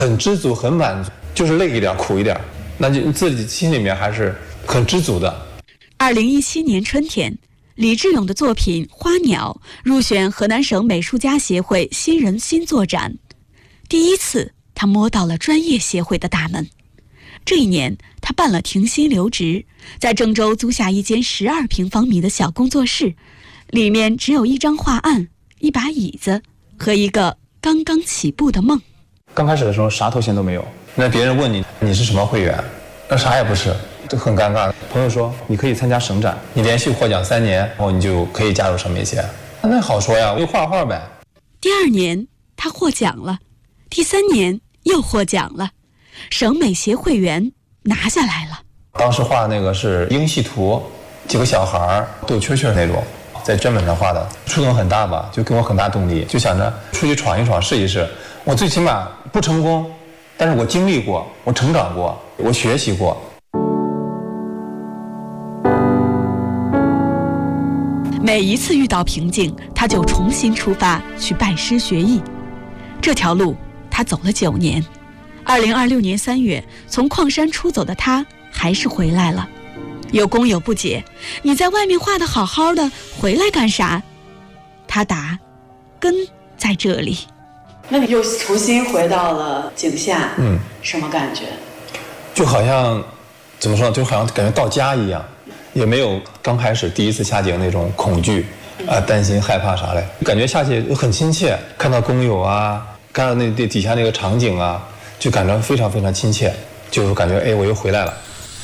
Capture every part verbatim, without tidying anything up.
很知足、很满足，就是累一点、苦一点，那就自己心里面还是很知足的。 二零一七年春天，李志勇的作品《花鸟》入选河南省美术家协会新人新作展，第一次他摸到了专业协会的大门。这一年，他办了停薪留职，在郑州租下一间十二平方米的小工作室，里面只有一张画案、一把椅子和一个刚刚起步的梦。 刚开始的时候啥头衔都没有，那别人问你你是什么会员，那啥也不是，这很尴尬。朋友说你可以参加省展，你连续获奖三年，然后你就可以加入省美协。那好说呀，我就画画呗。 第二年他获奖了，第三年又获奖了，省美协会员拿下来了。 当时画的那个是英系图，几个小孩斗蛐蛐那种，在砧板上画的，触动很大吧，就给我很大动力，就想着出去闯一闯，试一试。我最起码不成功，但是我经历过，我成长过，我学习过。 每一次遇到瓶颈，他就重新出发去拜师学艺。这条路他走了九年。二零二六年三月，从矿山出走的他还是回来了。有工友不解：“你在外面画得好好的，回来干啥？”他答：“根在这里。” 那你又重新回到了井下， 嗯， 什么感觉？ 就好像怎么说呢，就好像感觉到家一样，也没有刚开始第一次下井那种恐惧啊、呃、担心害怕啥嘞，感觉下去很亲切，看到工友啊，看到那底下那个场景啊，就感觉非常非常亲切，就感觉哎我又回来了。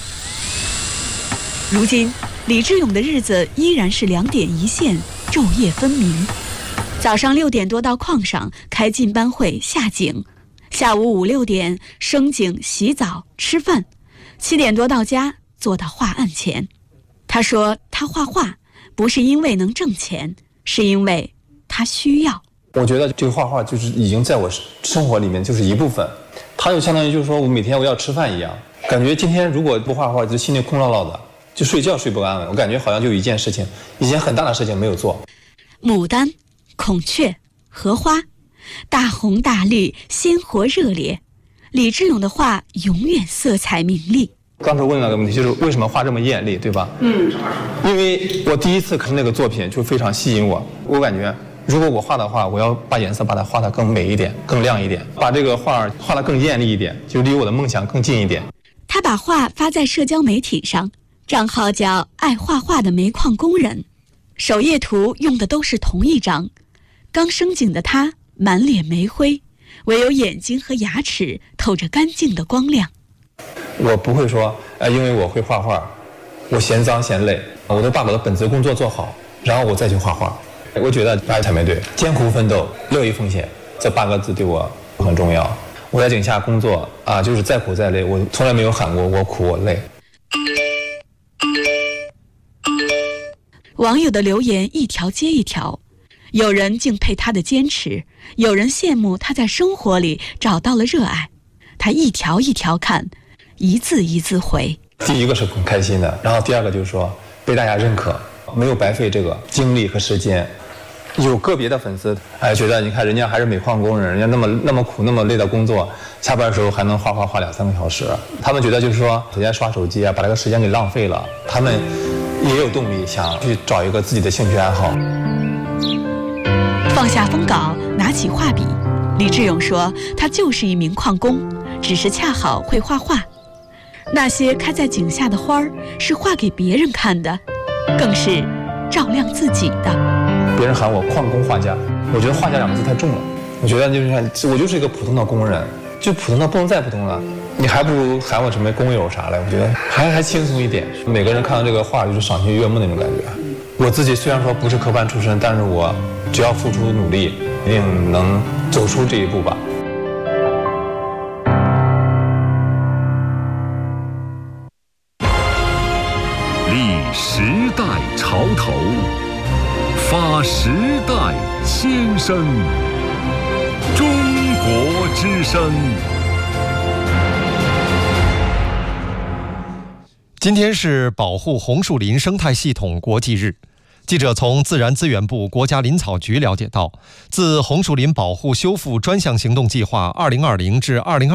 如今李志勇的日子依然是两点一线，昼夜分明。早上六点多到矿上开进班会下井，下午五六点升井洗澡吃饭，七点多到家坐到画案前。他说他画画不是因为能挣钱，是因为他需要。 我觉得这个画画就是已经在我生活里面就是一部分，它就相当于就是说我每天我要吃饭一样，感觉今天如果不画画就心里空落落的，就睡觉睡不安稳，我感觉好像就有一件事情，一件很大的事情没有做。 牡丹、孔雀、荷花，大红大绿，鲜活热烈。李志勇的画永远色彩明丽。 刚才问了个问题，就是为什么画这么艳丽，对吧？ 嗯， 因为我第一次看那个作品就非常吸引我，我感觉如果我画的话，我要把颜色把它画得更美一点，更亮一点，把这个画画得更艳丽一点，就离我的梦想更近一点。 他把画发在社交媒体上，账号叫爱画画的煤矿工人，首页图用的都是同一张。刚升井的他满脸煤灰，唯有眼睛和牙齿透着干净的光亮。 我不会说，呃，因为我会画画，我嫌脏嫌累，我都把我的本职工作做好，然后我再去画画。我觉得爱才没对，艰苦奋斗，乐于奉献，这八个字对我很重要。我在井下工作啊，就是再苦再累，我从来没有喊过我苦我累。 网友的留言一条接一条，有人敬佩他的坚持，有人羡慕他在生活里找到了热爱。他一条一条看，一字一字回。 第一个是很开心的，然后第二个就是说被大家认可，没有白费这个精力和时间。有个别的粉丝哎觉得你看人家还是煤矿工人，人家那么那么苦那么累的工作，下班的时候还能画画画两三个小时，他们觉得就是说人家刷手机啊，把这个时间给浪费了，他们也有动力想去找一个自己的兴趣爱好。 放下封稿，拿起画笔，李志勇说他就是一名矿工，只是恰好会画画。那些开在井下的花儿是画给别人看的，更是照亮自己的。 别人喊我矿工画家，我觉得画家两个字太重了，我觉得就是我就是一个普通的工人，就普通的不能再普通了，你还不如喊我什么工友啥的，我觉得还还轻松一点。每个人看到这个画就是赏心悦目那种感觉。我自己虽然说不是科班出身，但是我只要付出努力，一定能走出这一步吧。 立时代潮头，发时代先声，中国之声。 今天是保护红树林生态系统国际日。记者从自然资源部国家林草局了解到，自红树林保护修复专项行动计划二零二零至二零二